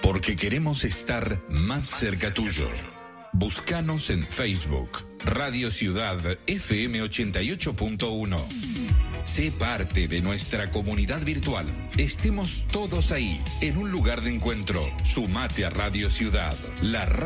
Porque queremos estar más cerca tuyo. Búscanos en Facebook, Radio Ciudad FM 88.1. Sé parte de nuestra comunidad virtual. Estemos todos ahí, en un lugar de encuentro. Sumate a Radio Ciudad, la